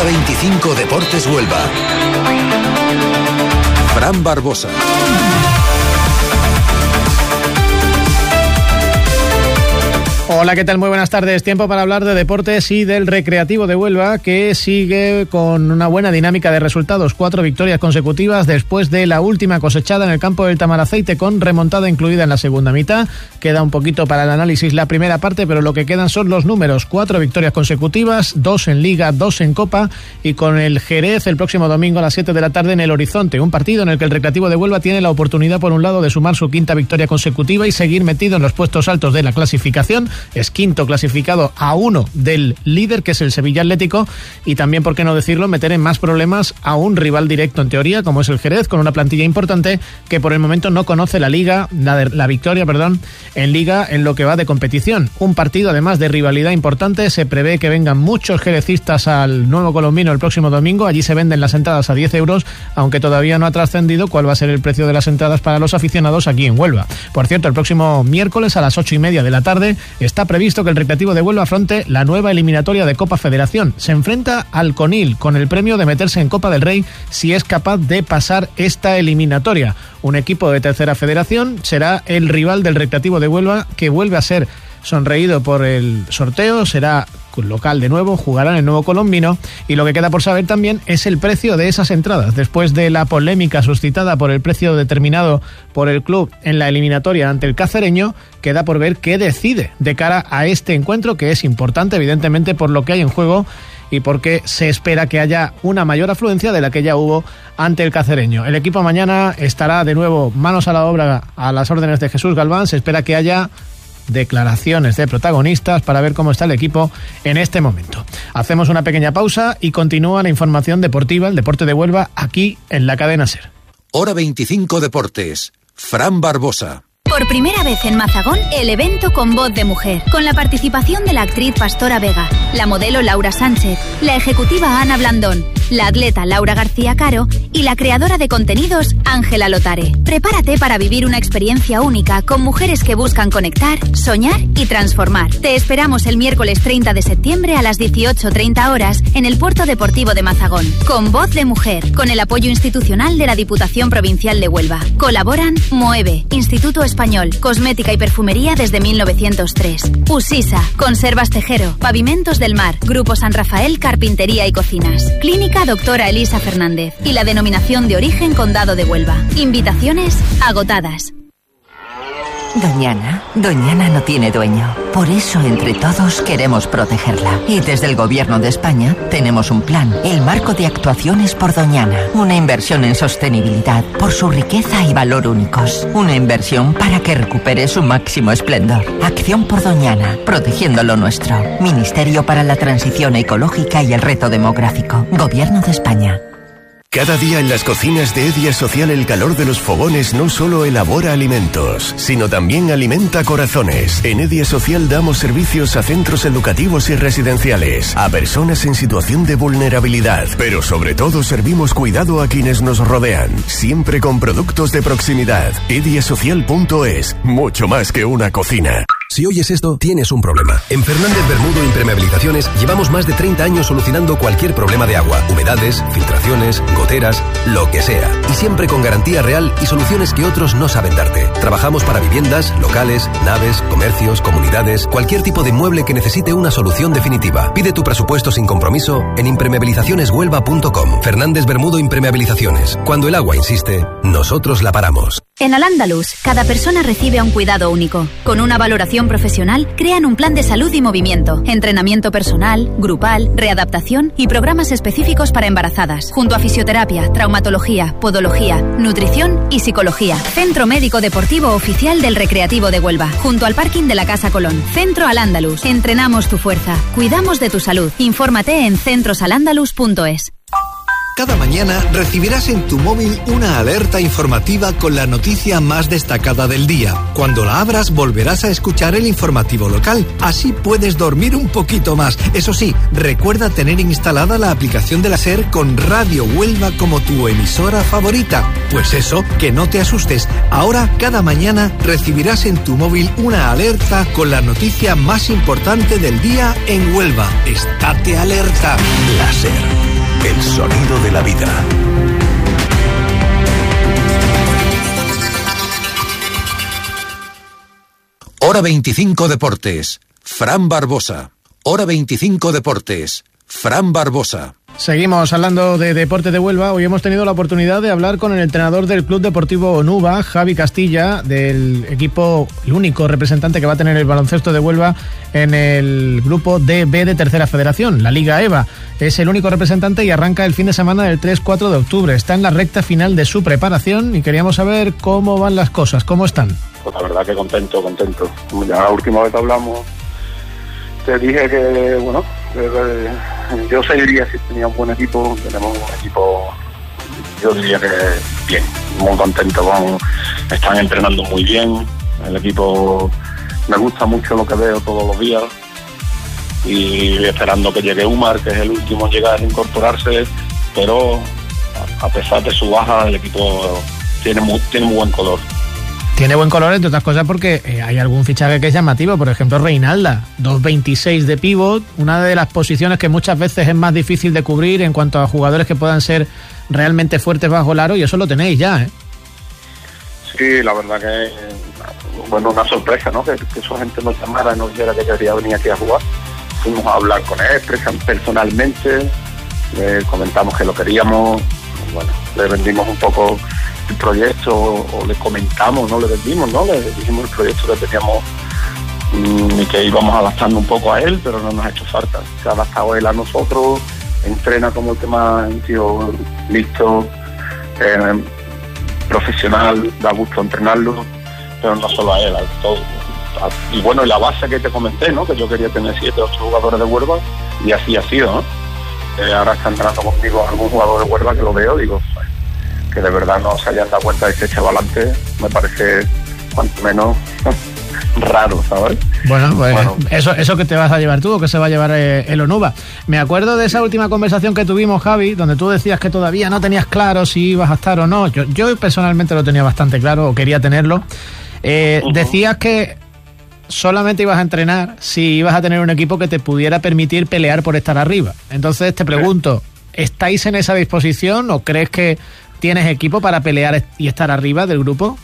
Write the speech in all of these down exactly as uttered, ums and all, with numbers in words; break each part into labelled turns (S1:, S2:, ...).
S1: Hora veinticinco Deportes Huelva. Fran Barbosa.
S2: Hola, ¿qué tal? Muy buenas tardes. Tiempo para hablar de deportes y del Recreativo de Huelva, que sigue con una buena dinámica de resultados. Cuatro victorias consecutivas después de la última cosechada en el campo del Tamaraceite, con remontada incluida en la segunda mitad. Queda un poquito para el análisis la primera parte, pero lo que quedan son los números. Cuatro victorias consecutivas, dos en Liga, dos en Copa, y con el Jerez el próximo domingo a las siete de la tarde en el Horizonte. Un partido en el que el Recreativo de Huelva tiene la oportunidad, por un lado, de sumar su quinta victoria consecutiva y seguir metido en los puestos altos de la clasificación. Es quinto clasificado a uno del líder, que es el Sevilla Atlético, y también, por qué no decirlo, meter en más problemas a un rival directo en teoría, como es el Jerez, con una plantilla importante que por el momento no conoce la liga, la, la victoria, perdón, en Liga en lo que va de competición. Un partido además de rivalidad importante. Se prevé que vengan muchos jerecistas al Nuevo Colombino el próximo domingo. Allí se venden las entradas a diez euros, aunque todavía no ha trascendido cuál va a ser el precio de las entradas para los aficionados aquí en Huelva. Por cierto, el próximo miércoles a las ocho y media de la tarde está previsto que el Recreativo de Huelva afronte la nueva eliminatoria de Copa Federación. Se enfrenta al Conil, con el premio de meterse en Copa del Rey si es capaz de pasar esta eliminatoria. Un equipo de tercera federación será el rival del Recreativo de Huelva, que vuelve a ser sonreído por el sorteo. Será local de nuevo, jugarán el Nuevo Colombino, y lo que queda por saber también es el precio de esas entradas. Después de la polémica suscitada por el precio determinado por el club en la eliminatoria ante el Cacereño, queda por ver qué decide de cara a este encuentro, que es importante evidentemente por lo que hay en juego y porque se espera que haya una mayor afluencia de la que ya hubo ante el Cacereño. El equipo mañana estará de nuevo manos a la obra a las órdenes de Jesús Galván. Se espera que haya declaraciones de protagonistas para ver cómo está el equipo en este momento. Hacemos una pequeña pausa y continúa la información deportiva, el deporte de Huelva, aquí en la cadena SER.
S1: Hora veinticinco Deportes. Fran Barbosa.
S3: Por primera vez en Mazagón, el evento con voz de mujer, con la participación de la actriz Pastora Vega, la modelo Laura Sánchez, la ejecutiva Ana Blandón, la atleta Laura García Caro y la creadora de contenidos Ángela Lotare. Prepárate para vivir una experiencia única con mujeres que buscan conectar, soñar y transformar. Te esperamos el miércoles treinta de septiembre a las dieciocho treinta horas en el Puerto Deportivo de Mazagón, con voz de mujer, con el apoyo institucional de la Diputación Provincial de Huelva. Colaboran Moeve, Instituto Español, Cosmética y Perfumería desde mil novecientos tres, Usisa, Conservas Tejero, Pavimentos del Mar, Grupo San Rafael Carpintería y Cocinas, Clínica Doctora Elisa Fernández y la Denominación de Origen Condado de Huelva. Invitaciones agotadas.
S4: Doñana, Doñana no tiene dueño. Por eso, entre todos, queremos protegerla. Y desde el Gobierno de España tenemos un plan, el Marco de Actuaciones por Doñana. Una inversión en sostenibilidad por su riqueza y valor únicos. Una inversión para que recupere su máximo esplendor. Acción por Doñana, protegiendo lo nuestro. Ministerio para la Transición Ecológica y el Reto Demográfico. Gobierno de España.
S5: Cada día en las cocinas de Edia Social el calor de los fogones no solo elabora alimentos, sino también alimenta corazones. En Edia Social damos servicios a centros educativos y residenciales, a personas en situación de vulnerabilidad, pero sobre todo servimos cuidado a quienes nos rodean, siempre con productos de proximidad. edia social punto es, mucho más que una cocina.
S6: Si oyes esto, tienes un problema. En Fernández Bermudo Impermeabilizaciones llevamos más de treinta años solucionando cualquier problema de agua, humedades, filtraciones, goteras, lo que sea. Y siempre con garantía real y soluciones que otros no saben darte. Trabajamos para viviendas, locales, naves, comercios, comunidades, cualquier tipo de mueble que necesite una solución definitiva. Pide tu presupuesto sin compromiso en impermeabilizaciones huelva punto com. Fernández Bermudo Impermeabilizaciones. Cuando el agua insiste, nosotros la paramos.
S3: En Al-Ándalus, cada persona recibe un cuidado único. Con una valoración profesional, crean un plan de salud y movimiento, entrenamiento personal, grupal, readaptación y programas específicos para embarazadas, junto a fisioterapia, traumatología, podología, nutrición y psicología. Centro Médico Deportivo Oficial del Recreativo de Huelva, junto al parking de la Casa Colón. Centro Al-Ándalus. Entrenamos tu fuerza, cuidamos de tu salud. Infórmate en centros al ándalus punto es.
S7: Cada mañana recibirás en tu móvil una alerta informativa con la noticia más destacada del día. Cuando la abras volverás a escuchar el informativo local. Así puedes dormir un poquito más. Eso sí, recuerda tener instalada la aplicación de la SER con Radio Huelva como tu emisora favorita. Pues eso, que no te asustes. Ahora, cada mañana recibirás en tu móvil una alerta con la noticia más importante del día en Huelva. Estate alerta. La SER.
S5: el sonido de la vida.
S1: Hora veinticinco Deportes, Fran Barbosa. Hora veinticinco Deportes, Fran Barbosa.
S2: Seguimos hablando de deporte de Huelva. Hoy hemos tenido la oportunidad de hablar con el entrenador del Club Deportivo Onuba, Javi Castilla, del equipo, el único representante que va a tener el baloncesto de Huelva en el grupo D B de Tercera Federación, la Liga EVA. Es el único representante y arranca el fin de semana del tres cuatro de octubre. Está en la recta final de su preparación y queríamos saber cómo van las cosas, cómo están.
S8: Pues la verdad que contento, contento. Como ya la última vez que hablamos, te dije que, bueno, que, que yo seguiría si tenía un buen equipo. Tenemos un equipo, yo diría que bien, muy contento con, están entrenando muy bien. El equipo me gusta mucho lo que veo todos los días y esperando que llegue Umar, que es el último en llegar a incorporarse, pero a pesar de su baja, el equipo tiene muy, tiene muy buen color.
S2: Tiene buen color, entre otras cosas, porque eh, hay algún fichaje que es llamativo. Por ejemplo, Reinalda, dos veintiséis de pívot, una de las posiciones que muchas veces es más difícil de cubrir en cuanto a jugadores que puedan ser realmente fuertes bajo el aro, y eso lo tenéis ya, ¿eh?
S8: Sí, la verdad que, bueno, una sorpresa, ¿no? Que, que esa gente nos llamara y nos dijera que quería venir aquí a jugar. Fuimos a hablar con él personalmente, le comentamos que lo queríamos, bueno, le vendimos un poco el proyecto, o le comentamos, no le vendimos, ¿no? Le dijimos el proyecto que teníamos mmm, y que íbamos adaptando un poco a él, pero no nos ha hecho falta. Se ha adaptado él a nosotros, entrena como el tema, un tío listo, eh, profesional, da gusto entrenarlo, pero no solo a él, a todo. Y bueno, la base que te comenté, ¿no? Que yo quería tener siete o ocho jugadores de Huelva, y así ha sido, ¿no? Eh, ahora está entrando conmigo algún jugador de Huelva que lo veo, digo, que de verdad no se hayan dado cuenta de que echaba adelante, me parece cuanto menos raro, ¿sabes?
S2: Bueno, pues bueno. Eso, eso que te vas a llevar tú, o que se va a llevar eh, el Onuba. Me acuerdo de esa última conversación que tuvimos, Javi, donde tú decías que todavía no tenías claro si ibas a estar o no. Yo, yo personalmente lo tenía bastante claro, o quería tenerlo. Eh, uh-huh. Decías que solamente ibas a entrenar si ibas a tener un equipo que te pudiera permitir pelear por estar arriba. Entonces te pregunto, ¿estáis en esa disposición o crees que tienes equipo para pelear y estar arriba del grupo?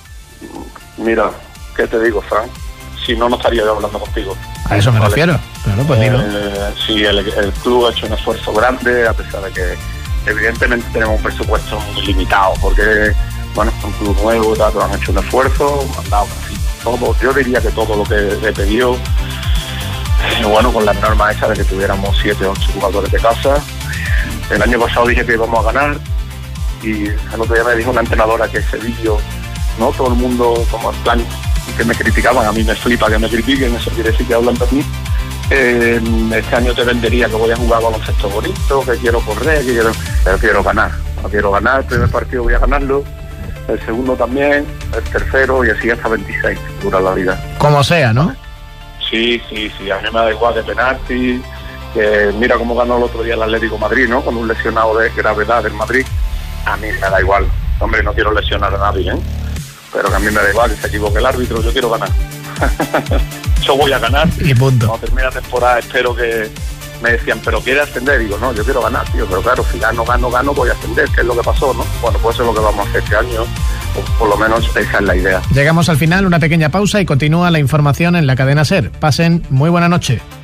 S8: Mira, ¿qué te digo, Fran? Si no, no estaría yo hablando contigo.
S2: A eso me ¿vale? refiero. Claro, pues dilo.
S8: Eh, sí, el, el club ha hecho un esfuerzo grande, a pesar de que evidentemente tenemos un presupuesto muy limitado, porque, bueno, es un club nuevo, todos han hecho un esfuerzo, han dado casi todo, yo diría que todo lo que le pidió, eh, bueno, con la norma esa de que tuviéramos siete o ocho jugadores de casa. El año pasado dije que íbamos a ganar, y el otro día me dijo una entrenadora que ese vídeo, ¿no? Todo el mundo como en plan que me criticaban, a mí me flipa que me critiquen, eso quiere decir que hablan de mí. Eh, este año te vendería que voy a jugar baloncesto bonito, que quiero correr, que quiero, pero quiero ganar, no quiero ganar, el primer partido voy a ganarlo, el segundo también, el tercero, y así hasta veintiséis dura la vida.
S2: Como sea, ¿no?
S8: Sí, sí, sí, a mí me da igual de penalti, que mira cómo ganó el otro día el Atlético de Madrid, ¿no? Con un lesionado de gravedad del Madrid. A mí me da igual, hombre, no quiero lesionar a nadie, ¿eh? Pero que a mí me da igual, que se equivoque el árbitro, yo quiero ganar. Yo voy a ganar.
S2: Y punto.
S8: Cuando termine la temporada espero que me decían, pero ¿quiere ascender? Digo, no, yo quiero ganar, tío, pero claro, si gano, gano, gano, voy a ascender, que es lo que pasó, ¿no? Bueno, pues eso es lo que vamos a hacer este año, o por lo menos esa es la idea.
S2: Llegamos al final, una pequeña pausa y continúa la información en la cadena SER. Pasen muy buena noche.